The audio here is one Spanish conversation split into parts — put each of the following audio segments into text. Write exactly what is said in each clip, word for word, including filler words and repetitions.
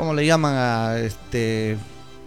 ¿cómo le llaman a este?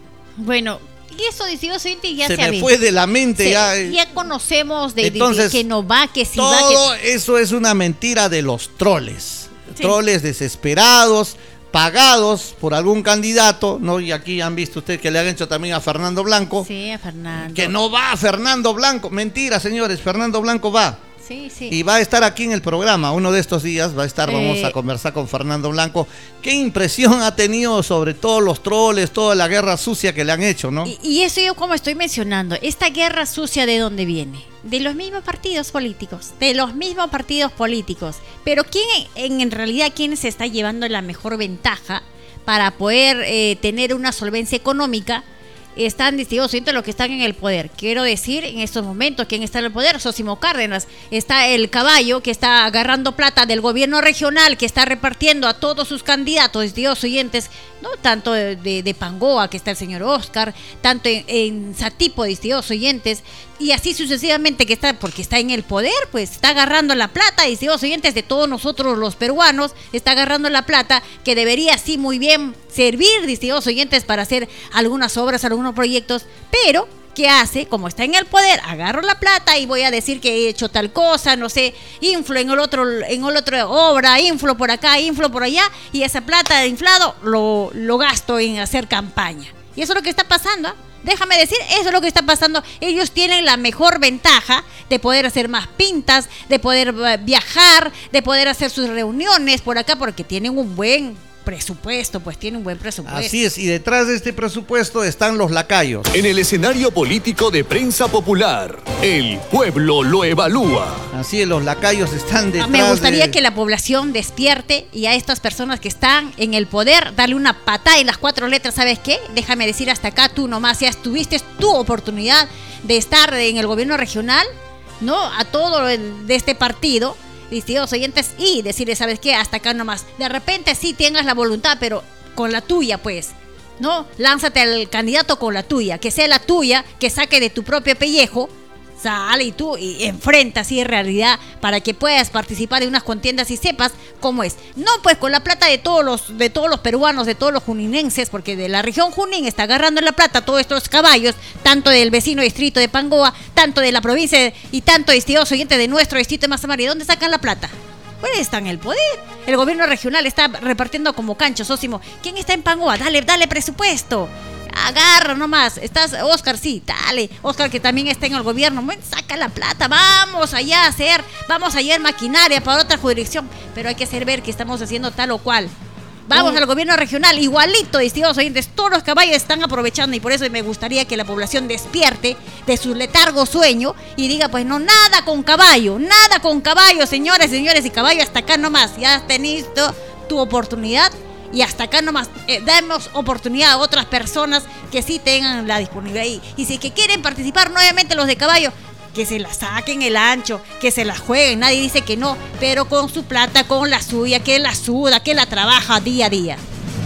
Bueno, y eso, distinguidos oyentes, ya se, se me me fue de la mente. se, ya, ya conocemos de, entonces, de, de que no va, que sí todo va. Todo que... eso es una mentira de los troles. Sí. Troles desesperados, pagados por algún candidato, ¿no? Y aquí han visto ustedes que le han hecho también a Fernando Blanco. Sí, a Fernando. Que no va Fernando Blanco. Mentira, señores, Fernando Blanco va. Sí, sí. Y va a estar aquí en el programa, uno de estos días va a estar, vamos eh... a conversar con Fernando Blanco. ¿Qué impresión ha tenido sobre todos los troles, toda la guerra sucia que le han hecho, no? Y, y eso yo como estoy mencionando, esta guerra sucia, ¿de dónde viene? De los mismos partidos políticos, de los mismos partidos políticos. Pero ¿quién en, en realidad, quién se está llevando la mejor ventaja para poder eh, tener una solvencia económica? Están distinguidos entre los que están en el poder. Quiero decir, en estos momentos, ¿quién está en el poder? Sósimo Cárdenas. Está el caballo que está agarrando plata del gobierno regional, que está repartiendo a todos sus candidatos, distinguidos oyentes, no tanto de, de, de Pangoa, que está el señor Oscar, tanto en, en Satipo, distinguidos oyentes, y así sucesivamente, que está, porque está en el poder, pues está agarrando la plata, distinguidos oyentes, de todos nosotros los peruanos, está agarrando la plata que debería así muy bien servir, distinguidos oyentes, para hacer algunas obras, algunos proyectos, pero ¿qué hace? Como está en el poder, agarro la plata y voy a decir que he hecho tal cosa, no sé, inflo en el otro, en el otro obra, inflo por acá, inflo por allá, y esa plata de inflado lo, lo gasto en hacer campaña. Y eso es lo que está pasando, ¿eh? Déjame decir, eso es lo que está pasando. Ellos tienen la mejor ventaja de poder hacer más pintas, de poder viajar, de poder hacer sus reuniones por acá, porque tienen un buen presupuesto, pues tiene un buen presupuesto. Así es, y detrás de este presupuesto están los lacayos. En el escenario político de Prensa Popular, el pueblo lo evalúa. Así es, los lacayos están detrás. Me gustaría de... que la población despierte y a estas personas que están en el poder, darle una patada en las cuatro letras. ¿Sabes qué? Déjame decir hasta acá, tú nomás ya tuviste tu oportunidad de estar en el gobierno regional, ¿no? A todo el, de este partido, distinguidos oyentes, y decirles, ¿sabes qué? Hasta acá nomás. De repente sí tengas la voluntad, pero con la tuya, pues, ¿no? Lánzate al candidato con la tuya, que sea la tuya, que saque de tu propio pellejo, sale y tú y enfrenta así en realidad para que puedas participar de unas contiendas y sepas cómo es. No pues con la plata de todos los de todos los peruanos, de todos los juninenses, porque de la región Junín está agarrando la plata todos estos caballos, tanto del vecino distrito de Pangoa, tanto de la provincia de, y tanto distinguidos oyentes de nuestro distrito de Mazamari. ¿Dónde sacan la plata? Pues está en el poder. El gobierno regional está repartiendo como cancho, Sósimo. ¿Quién está en Pangoa? Dale, dale presupuesto. Agarra nomás, estás, Oscar, sí, dale, Oscar que también está en el gobierno, bueno, saca la plata, vamos allá a hacer, vamos allá en maquinaria para otra jurisdicción, pero hay que hacer ver que estamos haciendo tal o cual. Vamos uh. al gobierno regional, igualito, distinguidos oyentes, todos los caballos están aprovechando y por eso me gustaría que la población despierte de su letargo sueño y diga, pues no, nada con caballo, nada con caballo, señores, señores, y caballo hasta acá nomás, ya has tenido tu oportunidad. Y hasta acá nomás eh, damos oportunidad a otras personas que sí tengan la disponibilidad. Y, y si que quieren participar nuevamente los de caballo, que se la saquen el ancho, que se la jueguen, nadie dice que no, pero con su plata, con la suya, que la suda, que la trabaja día a día.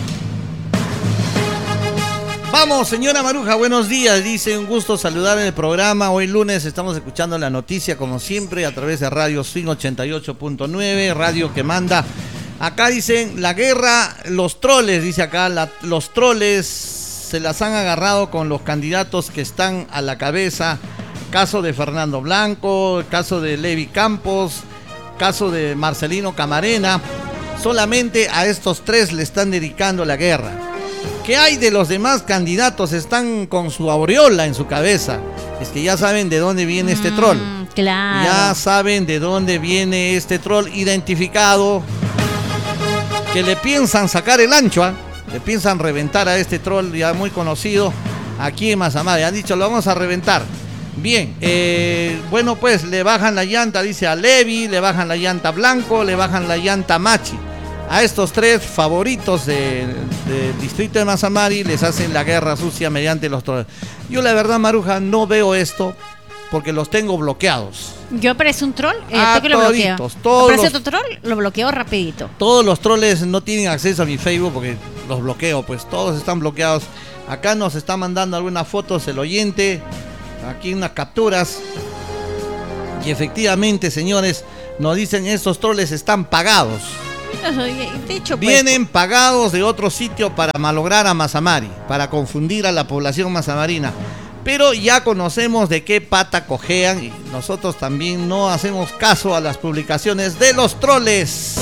Vamos, señora Maruja, buenos días, dice, un gusto saludar en el programa. Hoy lunes estamos escuchando la noticia como siempre a través de Radio Swing ochenta y ocho punto nueve, radio que manda. Acá dicen, la guerra, los troles, dice acá, la, los troles se las han agarrado con los candidatos que están a la cabeza. Caso de Fernando Blanco, caso de Levi Campos, caso de Marcelino Camarena. Solamente a estos tres le están dedicando la guerra. ¿Qué hay de los demás candidatos? Están con su aureola en su cabeza. Es que ya saben de dónde viene este troll. Mm, claro. Ya saben de dónde viene este troll identificado. Que le piensan sacar el ancho, ¿eh? Le piensan reventar a este troll ya muy conocido aquí en Mazamari. Han dicho, lo vamos a reventar. Bien, eh, bueno pues le bajan la llanta, dice a Levi, le bajan la llanta a Blanco, le bajan la llanta a Machi. A estos tres favoritos del de distrito de Mazamari les hacen la guerra sucia mediante los trolls. Yo la verdad, Maruja, no veo esto porque los tengo bloqueados. Yo aparece un troll, eh, ah, que lo bloqueo. Aparece otro troll, lo bloqueo rapidito. Todos los trolls no tienen acceso a mi Facebook porque los bloqueo, pues todos están bloqueados. Acá nos está mandando algunas fotos el oyente, aquí unas capturas. Y efectivamente, señores, nos dicen estos trolls están pagados. De hecho, pues, vienen pagados de otro sitio para malograr a Mazamari, para confundir a la población mazamarina. Pero ya conocemos de qué pata cojean y nosotros también no hacemos caso a las publicaciones de los troles.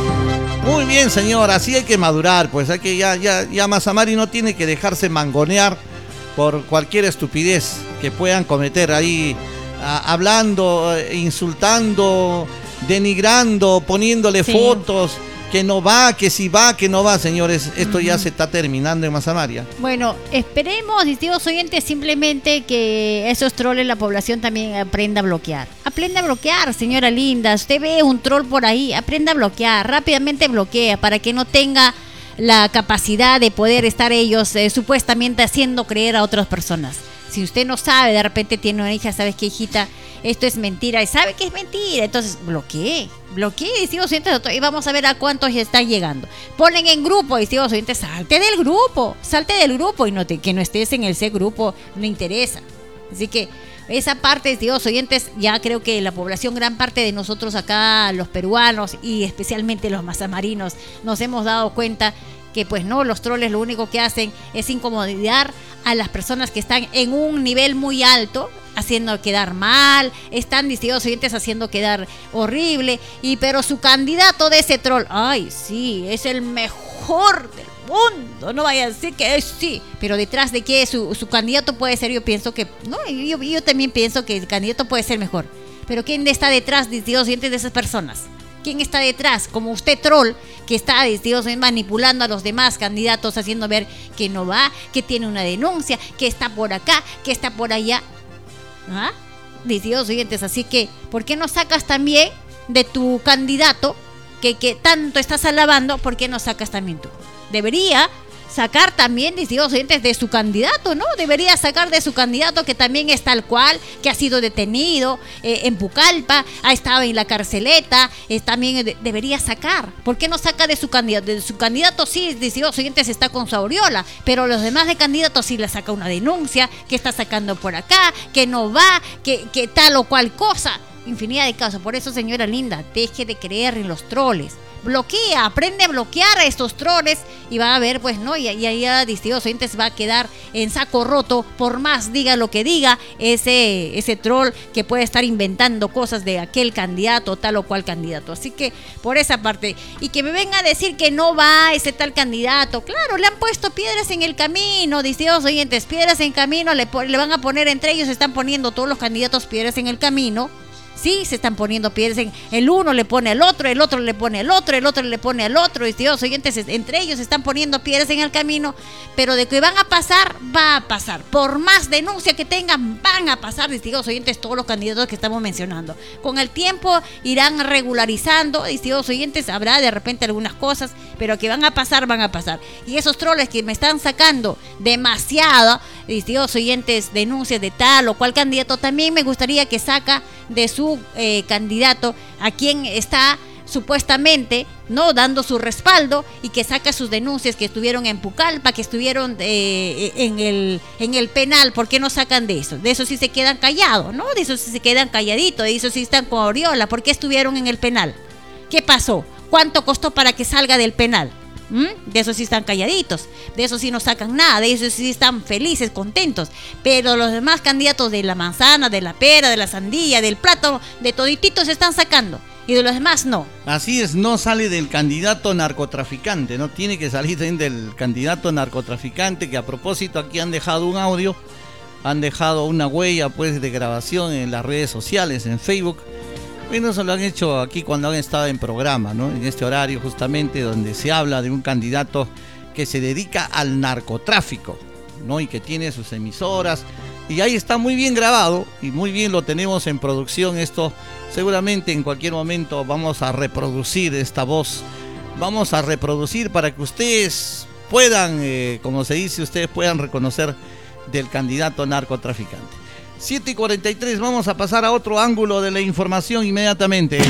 Muy bien, señor, así hay que madurar, pues hay que ya, ya, ya Mazamari no tiene que dejarse mangonear por cualquier estupidez que puedan cometer ahí, a, hablando, insultando, denigrando, poniéndole sí. fotos. Que no va, que sí va, que no va, señores. Esto uh-huh. ya se está terminando en Mazamaria. Bueno, esperemos, distinguidos oyentes, simplemente que esos troles la población también aprenda a bloquear. Aprenda a bloquear, señora linda. Usted ve un troll por ahí, aprenda a bloquear. Rápidamente bloquea para que no tenga la capacidad de poder estar ellos eh, supuestamente haciendo creer a otras personas. Si usted no sabe, de repente tiene una hija, ¿sabes qué, hijita? Esto es mentira, y sabe que es mentira, entonces bloquee, bloquee, distinguidos oyentes, y vamos a ver a cuántos están llegando. Ponen en grupo, distinguidos oyentes, salte del grupo, salte del grupo, y no te, que no estés en el C grupo, no interesa. Así que esa parte, distinguidos oyentes, ya creo que la población, gran parte de nosotros acá, los peruanos, y especialmente los mazamarinos, nos hemos dado cuenta que pues no, los troles lo único que hacen es incomodar a las personas que están en un nivel muy alto, haciendo quedar mal, están, distinguidos oyentes, haciendo quedar horrible, y pero su candidato de ese troll, ay, sí, es el mejor del mundo, no vaya a decir que es sí, pero detrás de que su, su candidato puede ser, yo pienso que, no, yo, yo también pienso que el candidato puede ser mejor, pero ¿quién está detrás, distinguidos oyentes, de esas personas? ¿Quién está detrás? Como usted troll, que está, distinguidos, manipulando a los demás candidatos, haciendo ver que no va, que tiene una denuncia, que está por acá, que está por allá. ¿Ah? Distinguidos oyentes, así que ¿por qué no sacas también de tu candidato que, que tanto estás alabando? ¿Por qué no sacas también tú? Debería sacar también, distinguidos oyentes, de su candidato, ¿no? Debería sacar de su candidato, que también es tal cual, que ha sido detenido eh, en Pucallpa, ha estado en la carceleta, eh, también de, debería sacar. ¿Por qué no saca de su candidato? De su candidato sí, distinguidos oyentes, está con su aureola, pero los demás de candidatos sí le saca una denuncia, que está sacando por acá, que no va, que, que tal o cual cosa. Infinidad de casos. Por eso, señora linda, deje de creer en los troles. Bloquea, aprende a bloquear a estos troles y va a ver, pues, ¿no? Y ahí a distinguidos oyentes va a quedar en saco roto, por más diga lo que diga ese, ese troll que puede estar inventando cosas de aquel candidato, tal o cual candidato. Así que, por esa parte, y que me venga a decir que no va ese tal candidato, claro, le han puesto piedras en el camino, distinguidos oyentes, piedras en camino, le, le van a poner, entre ellos están poniendo todos los candidatos piedras en el camino. Sí, se están poniendo piedras, en, el uno le pone al otro, el otro le pone al otro, el otro le pone al otro, y Dios, oyentes, entre ellos se están poniendo piedras en el camino, pero de que van a pasar, va a pasar. Por más denuncia que tengan, van a pasar, distinguidos oyentes, todos los candidatos que estamos mencionando. Con el tiempo irán regularizando, distinguidos oyentes, habrá de repente algunas cosas, pero que van a pasar, van a pasar. Y esos troles que me están sacando demasiado, distinguidos oyentes, denuncias de tal o cual candidato, también me gustaría que saca de su Eh, candidato a quien está supuestamente no dando su respaldo, y que saca sus denuncias, que estuvieron en Pucallpa, que estuvieron eh, en el en el penal. ¿Por qué no sacan de eso? De eso sí se quedan callados, ¿no? De eso sí se quedan calladitos, de eso sí están con aureola. ¿Por qué estuvieron en el penal? ¿Qué pasó? ¿Cuánto costó para que salga del penal? ¿Mm? De eso sí están calladitos, de eso sí no sacan nada, de eso sí están felices, contentos. Pero los demás candidatos de la manzana, de la pera, de la sandía, del plátano, de todititos se están sacando, y de los demás no. Así es, no sale del candidato narcotraficante, no tiene que salir del candidato narcotraficante, que a propósito aquí han dejado un audio, han dejado una huella pues de grabación en las redes sociales, en Facebook. Bueno, eso lo han hecho aquí cuando han estado en programa, ¿no? En este horario justamente donde se habla de un candidato que se dedica al narcotráfico, ¿no? Y que tiene sus emisoras, y ahí está muy bien grabado y muy bien lo tenemos en producción. Esto seguramente en cualquier momento vamos a reproducir esta voz, vamos a reproducir para que ustedes puedan, eh, como se dice, ustedes puedan reconocer del candidato narcotraficante. siete y cuarenta y tres, vamos a pasar a otro ángulo de la información inmediatamente.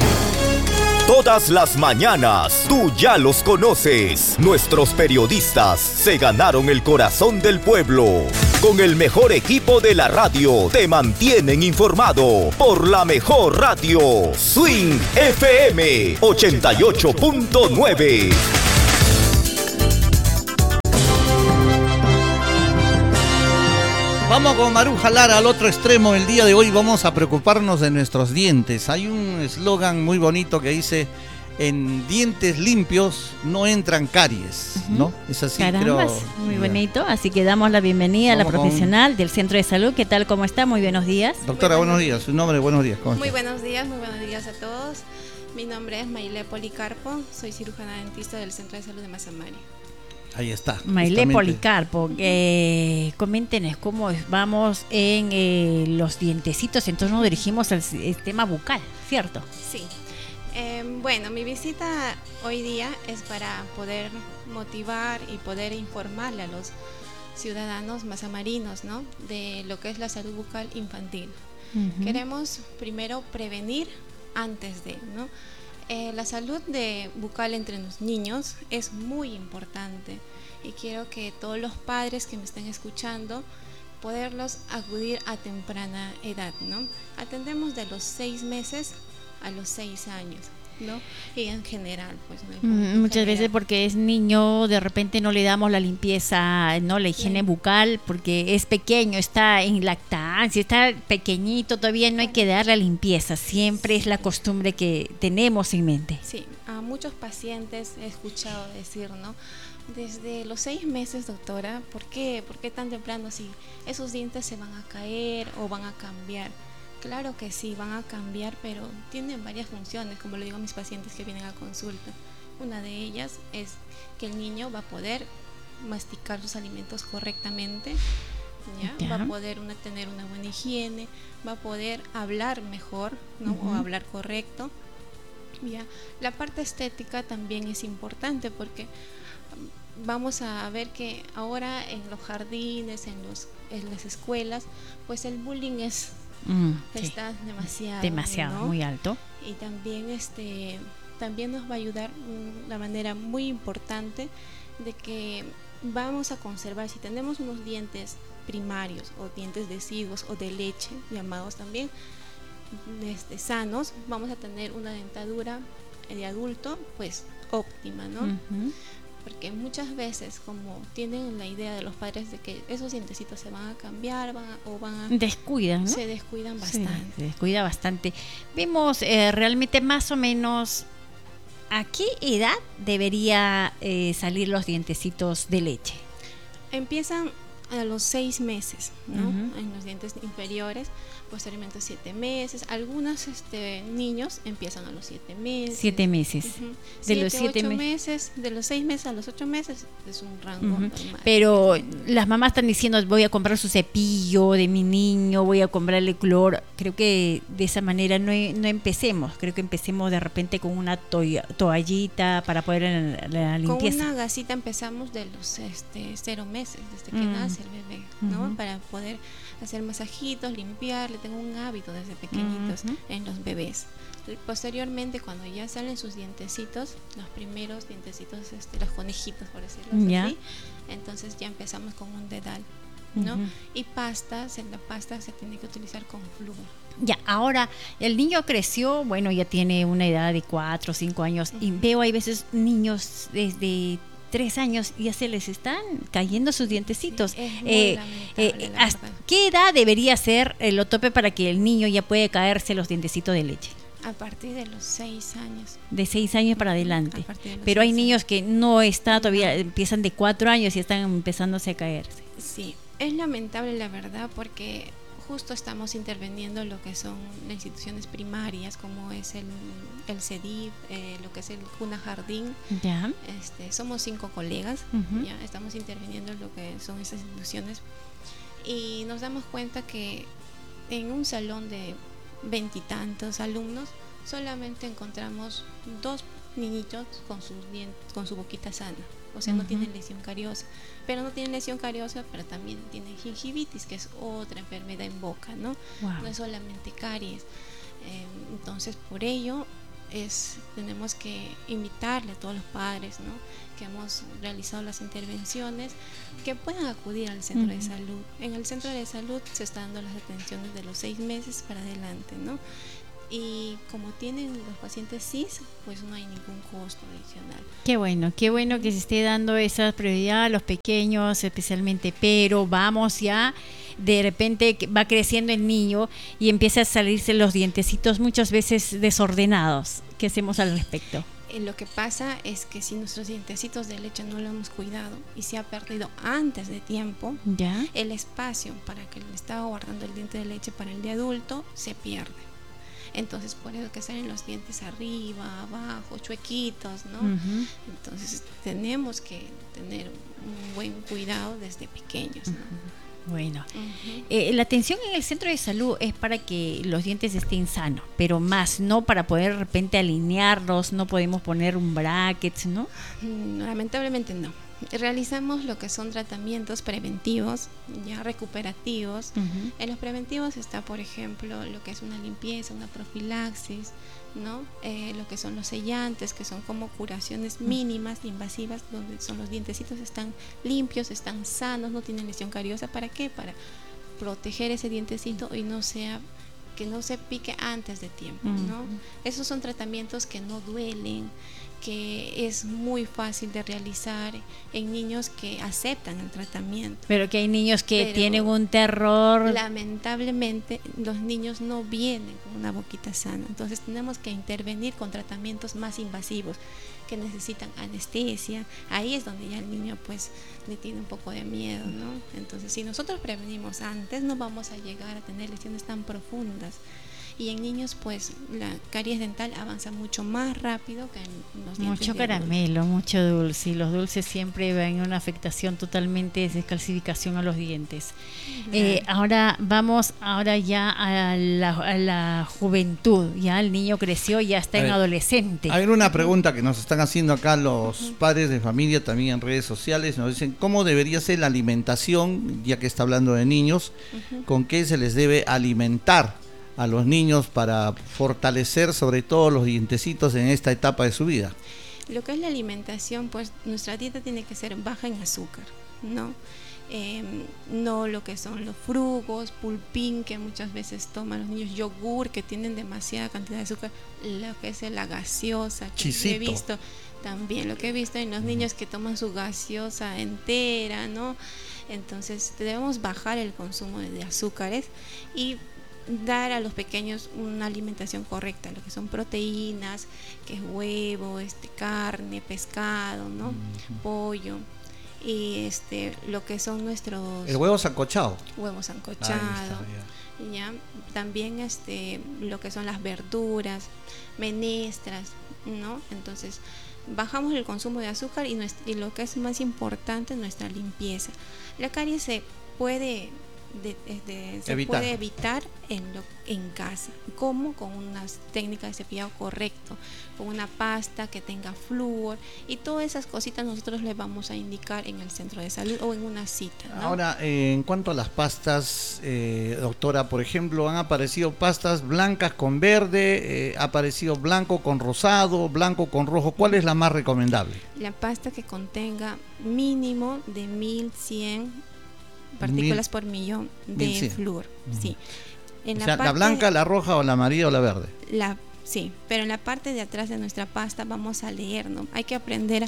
Todas las mañanas, tú ya los conoces. Nuestros periodistas se ganaron el corazón del pueblo. con el mejor equipo de la radio, te mantienen informado por la mejor radio, Swing F M ochenta y ocho punto nueve. Vamos con Maruja Lara al otro extremo. El día de hoy vamos a preocuparnos de nuestros dientes. Hay un eslogan muy bonito que dice: en dientes limpios no entran caries, ¿no? Uh-huh. Es así, Carambas, creo. Muy bonito. Así que damos la bienvenida vamos a la profesional con... del Centro de Salud. ¿Qué tal? ¿Cómo está? Muy buenos días. Doctora, buenos días. Su nombre, buenos días. ¿Cómo muy está? Buenos días, muy buenos días a todos. Mi nombre es Maile Policarpo. Soy cirujana dentista del Centro de Salud de Mazamari. Ahí está. Maile Policarpo, eh, coméntenos cómo vamos en eh, los dientecitos. Entonces nos dirigimos al sistema bucal, ¿cierto? Sí. Eh, bueno, mi visita hoy día es para poder motivar y poder informarle a los ciudadanos mazamarinos, ¿no?, de lo que es la salud bucal infantil. Uh-huh. Queremos primero prevenir antes de, ¿no? Eh, la salud de bucal entre los niños es muy importante y quiero que todos los padres que me estén escuchando poderlos acudir a temprana edad, ¿no? Atendemos de los seis meses a los seis años, ¿no? Y en general, pues no hay mm, muchas general. veces porque es niño, de repente no le damos la limpieza, no la higiene sí. bucal, porque es pequeño, está en lactancia, está pequeñito, todavía no hay que darle la limpieza, siempre sí. es la costumbre que tenemos en mente. Sí, a muchos pacientes he escuchado decir, ¿no?, desde los seis meses, doctora, ¿por qué? ¿Por qué tan temprano? Si esos dientes se van a caer o van a cambiar. Claro que sí, van a cambiar, pero tienen varias funciones, como le digo a mis pacientes que vienen a consulta. Una de ellas es que el niño va a poder masticar sus alimentos correctamente, ¿ya? Ya. Va a poder una, tener una buena higiene, va a poder hablar mejor, ¿no? Uh-huh. O hablar correcto. ¿Ya? La parte estética también es importante porque vamos a ver que ahora en los jardines, en, los, en las escuelas, pues el bullying es... Mm, está sí. demasiado demasiado, ¿no? Muy alto. Y también este también nos va a ayudar de una manera muy importante de que vamos a conservar, si tenemos unos dientes primarios o dientes deciduos o de leche, llamados también este, sanos, vamos a tener una dentadura de adulto pues óptima, ¿no? Uh-huh. Porque muchas veces, como tienen la idea de los padres de que esos dientecitos se van a cambiar van a, o van a... Descuidan, ¿no? Se descuidan bastante. Sí, se descuida bastante. Vemos eh, realmente más o menos a qué edad debería eh, salir los dientecitos de leche. Empiezan a los seis meses, ¿no? Uh-huh. En los dientes inferiores, posteriormente siete meses. Algunos este, niños empiezan a los siete meses. Siete meses. Uh-huh. De siete, los siete ocho me- meses, de los seis meses a los ocho meses es un rango uh-huh. normal. Pero las mamás están diciendo, voy a comprar su cepillo de mi niño, voy a comprarle cloro. Creo que de esa manera no, no empecemos. Creo que empecemos de repente con una to- toallita para poder la, la limpieza. Con una gasita empezamos de los este, cero meses, desde que uh-huh. nace el bebé, ¿no? Uh-huh. Para poder hacer masajitos, limpiarle. Tengo un hábito desde pequeñitos uh-huh. en los bebés. Posteriormente, cuando ya salen sus dientecitos, los primeros dientecitos, este, los conejitos, por decirlo ¿Ya? así, entonces ya empezamos con un dedal, ¿no? Uh-huh. Y pastas, en la pasta se tiene que utilizar con flúor. Ya, ahora el niño creció, bueno, ya tiene una edad de cuatro o cinco años uh-huh. y veo hay veces niños desde tres años y ya se les están cayendo sus dientecitos. Sí, es muy eh, eh, ¿Hasta qué edad debería ser el tope para que el niño ya puede caerse los dientecitos de leche? A partir de los seis años. De seis años para adelante. Pero hay niños que no está todavía, empiezan de cuatro años y están empezándose a caerse. Sí, es lamentable la verdad porque justo estamos interviniendo en lo que son las instituciones primarias, como es el, el C E D I F, eh, lo que es el Cuna Jardín. Ya. Este, somos cinco colegas, uh-huh. ya estamos interviniendo en lo que son estas instituciones y nos damos cuenta que en un salón de veintitantos alumnos solamente encontramos dos niñitos con sus dientes, con su boquita sana. O sea, uh-huh. no tienen lesión cariosa, pero no tienen lesión cariosa, pero también tienen gingivitis, que es otra enfermedad en boca, ¿no? Wow. No es solamente caries. Eh, entonces, por ello, es, tenemos que invitarle a todos los padres, ¿no?, que hemos realizado las intervenciones, que puedan acudir al centro uh-huh. de salud. En el centro de salud se están dando las atenciones de los seis meses para adelante, ¿no? Y como tienen los pacientes C I S, pues no hay ningún costo adicional. Qué bueno, qué bueno que se esté dando esa prioridad a los pequeños especialmente, pero vamos ya, de repente va creciendo el niño y empieza a salirse los dientecitos muchas veces desordenados. ¿Qué hacemos al respecto? Eh, lo que pasa es que si nuestros dientecitos de leche no lo hemos cuidado y se ha perdido antes de tiempo, ¿ya? El espacio para que le estaba guardando el diente de leche para el de adulto se pierde. Entonces por eso que salen los dientes arriba, abajo, chuequitos, ¿no? Uh-huh. Entonces tenemos que tener un buen cuidado desde pequeños, ¿no? Uh-huh. Bueno, uh-huh. eh, la atención en el centro de salud es para que los dientes estén sanos, pero más no para poder de repente alinearlos, no podemos poner un bracket, ¿no? Lamentablemente no. Realizamos lo que son tratamientos preventivos, ya recuperativos. Uh-huh. En los preventivos está, por ejemplo, lo que es una limpieza, una profilaxis, ¿no? Eh, lo que son los sellantes, que son como curaciones mínimas, invasivas, donde son los dientecitos están limpios, están sanos, no tienen lesión cariosa. ¿Para qué? Para proteger ese dientecito y no sea que no se pique antes de tiempo, ¿no? Uh-huh. Esos son tratamientos que no duelen, que es muy fácil de realizar en niños que aceptan el tratamiento. Pero que hay niños que Pero tienen un terror. Lamentablemente los niños no vienen con una boquita sana, entonces tenemos que intervenir con tratamientos más invasivos que necesitan anestesia. Ahí es donde ya el niño pues le tiene un poco de miedo, ¿no? Entonces si nosotros prevenimos antes, no vamos a llegar a tener lesiones tan profundas. Y en niños pues la caries dental avanza mucho más rápido que en los dientes. Mucho caramelo, mucho dulce, y los dulces siempre ven una afectación totalmente de descalcificación a los dientes. Uh-huh. Eh, ahora vamos ahora ya a la, a la juventud, ya el niño creció, ya está a en ver, adolescente. Hay una pregunta que nos están haciendo acá los uh-huh. padres de familia también en redes sociales, nos dicen cómo debería ser la alimentación, ya que está hablando de niños, uh-huh. con qué se les debe alimentar a los niños para fortalecer sobre todo los dientecitos en esta etapa de su vida. Lo que es la alimentación, pues nuestra dieta tiene que ser baja en azúcar, ¿no? Eh, no lo que son los frugos, pulpín que muchas veces toman los niños, yogur que tienen demasiada cantidad de azúcar, lo que es la gaseosa que Chisito. he visto también, lo que he visto en los niños que toman su gaseosa entera, ¿no? Entonces debemos bajar el consumo de azúcares y dar a los pequeños una alimentación correcta, lo que son proteínas, que es huevo, este, carne, pescado, ¿no? Uh-huh. Pollo, y este, lo que son nuestros... El huevo sancochado. Huevo sancochado, ya. También este, lo que son las verduras, menestras, ¿no? Entonces bajamos el consumo de azúcar y, nuestra, y lo que es más importante, nuestra limpieza. La caries se puede... De, de, se evitar. puede evitar en, lo, en casa. ¿Cómo? Con unas técnicas de cepillado correcto, con una pasta que tenga flúor y todas esas cositas nosotros les vamos a indicar en el centro de salud o en una cita, ¿no? Ahora, eh, en cuanto a las pastas, eh, doctora, por ejemplo, han aparecido pastas blancas con verde, eh, ha aparecido blanco con rosado, blanco con rojo. ¿Cuál es la más recomendable? La pasta que contenga mínimo de mil cien partículas por millón de flúor, uh-huh. sí. En o la, sea, parte, la blanca, la roja o la amarilla o la verde. La, sí, pero en la parte de atrás de nuestra pasta vamos a leer, ¿no? Hay que aprender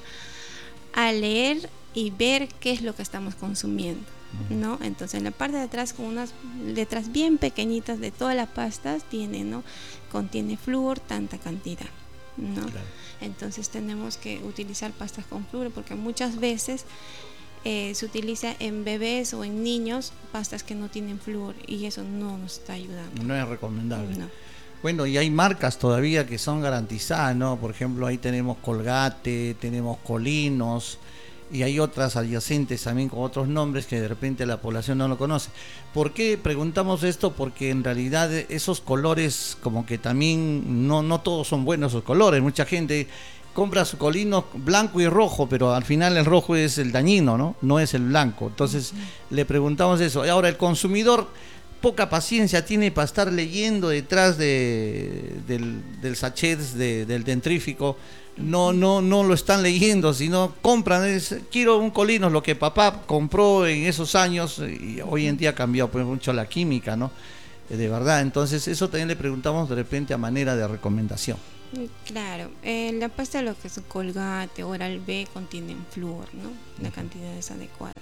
a leer y ver qué es lo que estamos consumiendo, uh-huh. ¿no? Entonces en la parte de atrás con unas letras bien pequeñitas de todas las pastas tiene, ¿no? Contiene flúor tanta cantidad, ¿no? Claro. Entonces tenemos que utilizar pastas con flúor porque muchas veces Eh, se utiliza en bebés o en niños pastas que no tienen flúor y eso no nos está ayudando. No es recomendable. No. Bueno, y hay marcas todavía que son garantizadas, ¿no? Por ejemplo, ahí tenemos Colgate, tenemos Colinos y hay otras adyacentes también con otros nombres que de repente la población no lo conoce. ¿Por qué preguntamos esto? Porque en realidad esos colores como que también no, no todos son buenos esos colores. Mucha gente compra su colino blanco y rojo, pero al final el rojo es el dañino, ¿no? No es el blanco. Entonces uh-huh. le preguntamos eso. Ahora, el consumidor poca paciencia tiene para estar leyendo detrás de, del, del sachet de, del dentrífico. No, no, no lo están leyendo, sino compran, es, quiero un Colinos, lo que papá compró en esos años, y hoy en día ha cambiado pues, mucho la química, ¿no? De verdad, entonces eso también le preguntamos de repente a manera de recomendación. Claro, eh, la pasta de lo que es Colgate, Oral-B contienen flúor, ¿no? La cantidad es adecuada.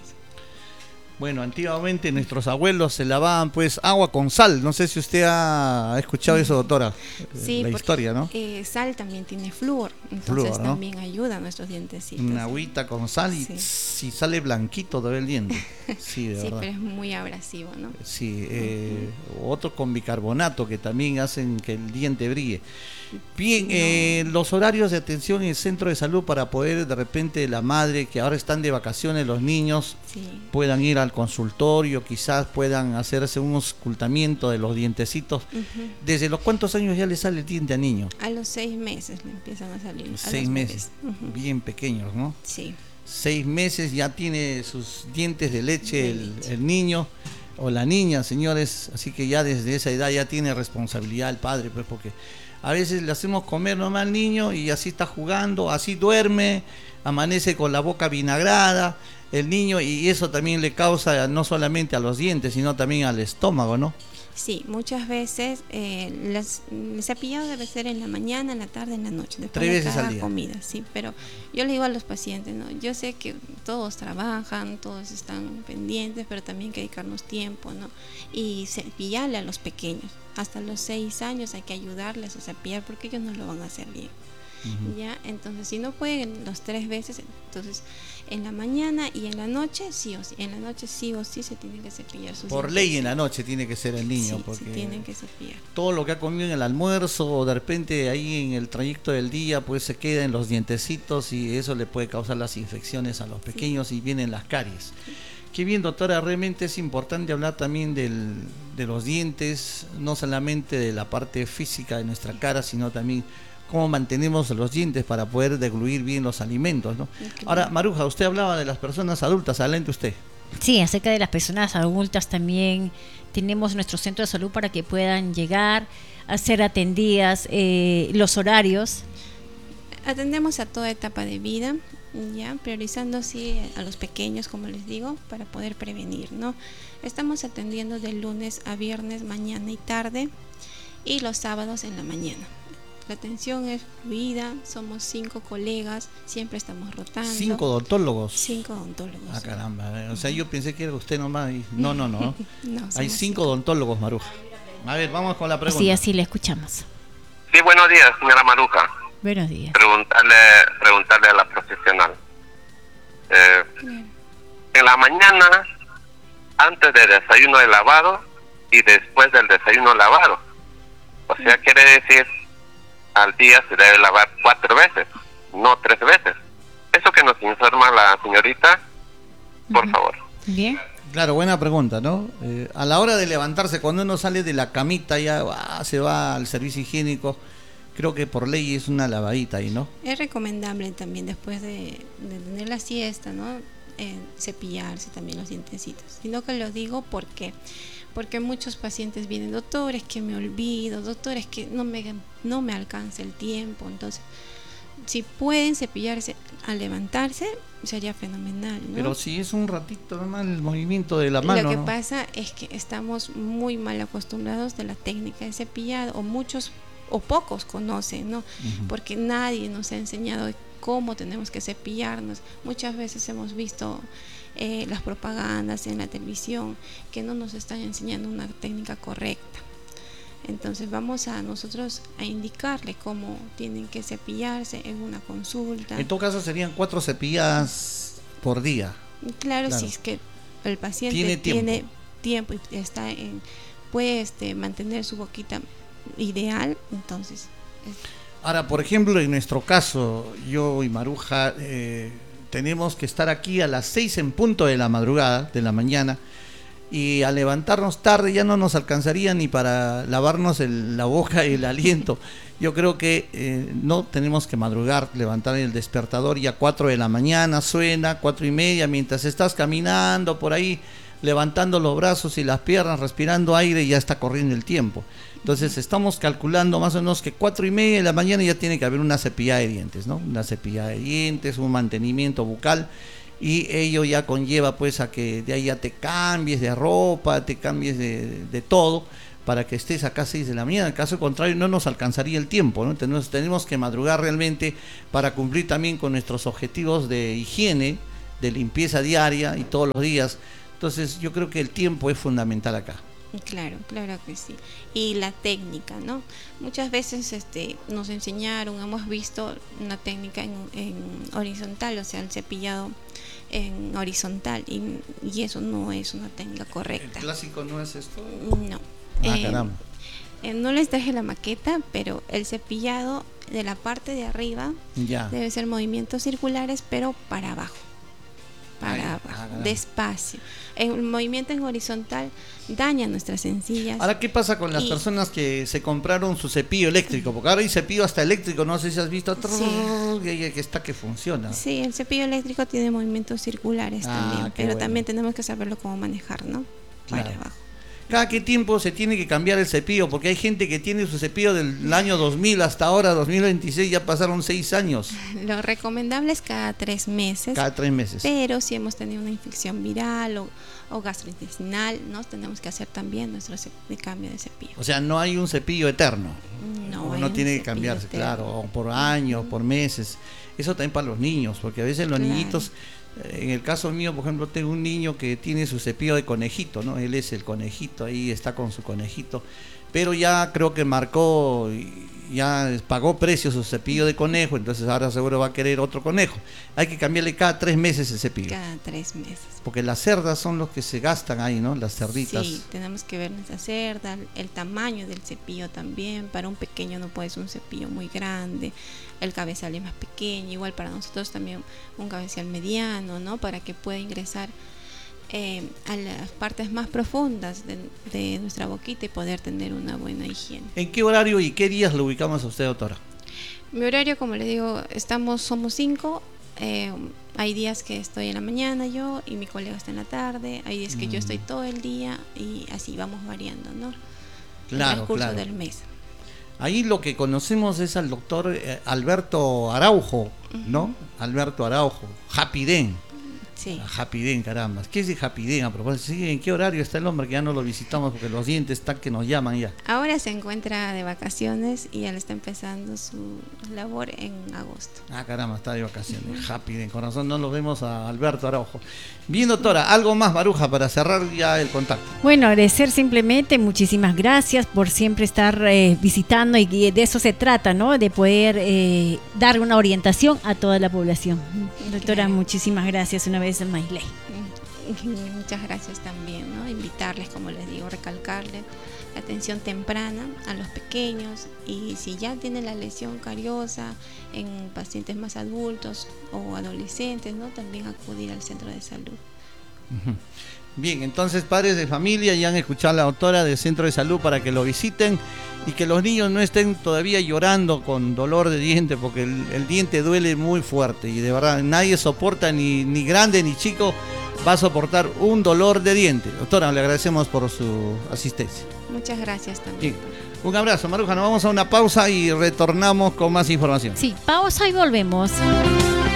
Bueno, antiguamente nuestros abuelos se lavaban pues agua con sal. No sé si usted ha escuchado eso, doctora. Sí, la porque, historia, ¿no? Eh, sal también tiene flúor, entonces Flúor, ¿no? también ayuda a nuestros dientecitos. Una agüita con sal y sí. si sale blanquito todo el diente. Sí, de sí, verdad. pero es muy abrasivo, ¿no? Sí, eh, uh-huh. Otro con bicarbonato que también hacen que el diente brille. Bien, no. eh, los horarios de atención en el centro de salud para poder de repente la madre que ahora están de vacaciones, los niños sí. puedan ir al consultorio, quizás puedan hacerse un ocultamiento de los dientecitos. Uh-huh. ¿Desde los cuántos años ya le sale el diente al niño? A los seis meses le empiezan a salir. A seis meses, uh-huh. Bien pequeños, ¿no? Sí. Seis meses ya tiene sus dientes de leche, de el, leche. el niño o la niña, señores, así que ya desde esa edad ya tiene responsabilidad el padre, pues porque a veces le hacemos comer nomás al niño y así está jugando, así duerme, amanece con la boca vinagrada, el niño, y eso también le causa no solamente a los dientes, sino también al estómago, ¿no? Sí, muchas veces eh, las, el cepillado debe ser en la mañana, en la tarde, en la noche, después Tres de veces cada al día. comida, sí, pero yo le digo a los pacientes, ¿no? Yo sé que todos trabajan, todos están pendientes, pero también hay que dedicarnos tiempo, ¿no? Y cepillarle a los pequeños, hasta los seis años hay que ayudarles a cepillar porque ellos no lo van a hacer bien. Uh-huh. Ya, entonces si no pueden los tres veces, entonces en la mañana y en la noche sí o sí, en la noche sí o sí se tiene que cepillar sus por dientes. Ley en la noche tiene que ser el niño, sí, porque se tienen que cepillar. Todo lo que ha comido en el almuerzo o de repente ahí en el trayecto del día pues se queda en los dientecitos y eso le puede causar las infecciones a los pequeños sí. Y vienen las caries. Sí. Qué bien, doctora, realmente es importante hablar también del, de los dientes, no solamente de la parte física de nuestra cara, sino también cómo mantenemos los dientes para poder degluir bien los alimentos, ¿no? Okay. Ahora, Maruja, usted hablaba de las personas adultas, adelante usted. Sí, acerca de las personas adultas también tenemos nuestro centro de salud para que puedan llegar a ser atendidas, eh, los horarios. Atendemos a toda etapa de vida, ya priorizando así a los pequeños, como les digo, para poder prevenir, ¿no? Estamos atendiendo de lunes a viernes, mañana y tarde, y los sábados en la mañana. La atención es fluida, somos cinco colegas, siempre estamos rotando. ¿Cinco odontólogos? Cinco odontólogos. Ah, caramba, o sea, yo pensé que era usted nomás. Y... No, no, no. no Hay cinco odontólogos, Maruja. A ver, vamos con la pregunta. Sí, así le escuchamos. Sí, buenos días, señora Maruja. Buenos días. Preguntarle, preguntarle a la profesional. Eh, en la mañana, antes del desayuno de lavado y después del desayuno lavado. O sea, quiere decir, al día se debe lavar cuatro veces, no tres veces. Eso que nos informa la señorita, por uh-huh. favor. Bien. Claro, buena pregunta, ¿no? Eh, a la hora de levantarse, cuando uno sale de la camita, ya ah, se va al servicio higiénico, creo que por ley es una lavadita ahí, ¿no? Es recomendable también después de, de tener la siesta, ¿no? Eh, cepillarse también los dientecitos. Sino que lo digo porque porque muchos pacientes vienen, doctores, que me olvido, doctores, que no me, no me alcanza el tiempo. Entonces, si pueden cepillarse al levantarse, sería fenomenal, ¿no? Pero si es un ratito nomás el movimiento de la mano, Lo que ¿no? pasa es que estamos muy mal acostumbrados de la técnica de cepillado, o muchos o pocos conocen, ¿no? Uh-huh. Porque nadie nos ha enseñado cómo tenemos que cepillarnos. Muchas veces hemos visto eh, las propagandas en la televisión que no nos están enseñando una técnica correcta. Entonces vamos a nosotros a indicarle cómo tienen que cepillarse en una consulta. En todo caso serían cuatro cepilladas por día. Claro, claro. Si es que el paciente tiene tiempo, tiene tiempo y está en, puede este, mantener su boquita ideal, entonces... Es... Ahora, por ejemplo, en nuestro caso, yo y Maruja eh, tenemos que estar aquí a las seis en punto de la madrugada, de la mañana, y al levantarnos tarde ya no nos alcanzaría ni para lavarnos el, la boca y el aliento. Yo creo que eh, no tenemos que madrugar, levantar el despertador y a cuatro de la mañana suena, cuatro y media, mientras estás caminando por ahí, levantando los brazos y las piernas, respirando aire y ya está corriendo el tiempo. Entonces estamos calculando más o menos que cuatro y media de la mañana ya tiene que haber una cepillada de dientes, ¿no? Una cepillada de dientes, un mantenimiento bucal, y ello ya conlleva pues a que de ahí ya te cambies de ropa, te cambies de, de todo, para que estés acá a seis de la mañana. En caso contrario no nos alcanzaría el tiempo, ¿no? Tenemos, tenemos que madrugar realmente para cumplir también con nuestros objetivos de higiene, de limpieza diaria y todos los días. Entonces yo creo que el tiempo es fundamental acá. Claro, claro que sí. Y la técnica, ¿no? Muchas veces este, nos enseñaron, hemos visto una técnica en, en horizontal, o sea, el cepillado en horizontal, y, y eso no es una técnica correcta. ¿El clásico no es esto? No. Ah, eh, caramba. eh, no les traje la maqueta, pero el cepillado de la parte de arriba Ya. debe ser movimientos circulares, pero para abajo. Para Ay, abajo, ah, despacio. El movimiento en horizontal daña nuestras encías. Ahora, ¿qué pasa con las Y- personas que se compraron su cepillo eléctrico? Porque ahora hay cepillo hasta eléctrico, no sé si has visto, Sí. que, que está que funciona. Sí, el cepillo eléctrico tiene movimientos circulares Ah, también, qué pero bueno. también tenemos que saberlo cómo manejar, ¿no? Para Claro. abajo. ¿Cada qué tiempo se tiene que cambiar el cepillo? Porque hay gente que tiene su cepillo del año dos mil hasta ahora, dos mil veintiséis, ya pasaron seis años, Lo recomendable es cada tres meses, cada tres meses. pero si hemos tenido una infección viral o, o gastrointestinal, ¿no? Tenemos que hacer también nuestro cep- de cambio de cepillo. O sea, no hay un cepillo eterno. No, O hay no un tiene que cepillo cambiarse, eterno. claro, o por años, por meses. Eso también para los niños, porque a veces los Claro. niñitos, eh, en el caso mío, por ejemplo, tengo un niño que tiene su cepillo de conejito, ¿no? Él es el conejito, ahí está con su conejito, pero ya creo que marcó, y ya pagó precio su cepillo de conejo, entonces ahora seguro va a querer otro conejo. Hay que cambiarle cada tres meses el cepillo, Cada tres meses. porque las cerdas son los que se gastan ahí, ¿no? Las cerditas. Sí, tenemos que ver nuestra cerda, el tamaño del cepillo también. Para un pequeño no puede ser un cepillo muy grande, el cabezal es más pequeño, igual para nosotros también un cabezal mediano, ¿no? Para que pueda ingresar eh, a las partes más profundas de, de nuestra boquita y poder tener una buena higiene. ¿En qué horario y qué días lo ubicamos a usted, doctora? Mi horario, como le digo, estamos, somos cinco. eh, hay días que estoy en la mañana yo y mi colega está en la tarde. Hay días que yo estoy todo el día y así vamos variando, ¿no? El Claro, transcurso claro. del mes. Ahí lo que conocemos es al doctor eh, Alberto Araujo, ¿no? Alberto Araujo, Happy Den. Sí. Happy Den, caramba. ¿Qué es de Happy Den? A propósito, sí, ¿en qué horario está el hombre? Que ya no lo visitamos porque los dientes están que nos llaman ya. Ahora se encuentra de vacaciones y él está empezando su labor en agosto. Ah, caramba, está de vacaciones. Happy Den, con razón no lo vemos a Alberto Araujo. Bien, doctora, algo más, Maruja, para cerrar ya el contacto. Bueno, agradecer simplemente, muchísimas gracias por siempre estar eh, visitando, y, y de eso se trata, ¿no? De poder eh, dar una orientación a toda la población. Doctora, Claro. muchísimas gracias una vez más, Ley. Muchas gracias también, ¿no? Invitarles, como les digo, recalcarles la atención temprana a los pequeños, y si ya tienen la lesión cariosa en pacientes más adultos o adolescentes, ¿no? También acudir al centro de salud. Ujú. Bien, entonces padres de familia ya han escuchado a la doctora del centro de salud para que lo visiten y que los niños no estén todavía llorando con dolor de diente, porque el, el diente duele muy fuerte y de verdad nadie soporta, ni, ni grande ni chico va a soportar un dolor de diente. Doctora, le agradecemos por su asistencia. Muchas gracias también. Bien. Un abrazo, Maruja, nos vamos a una pausa y retornamos con más información. Sí, pausa y volvemos.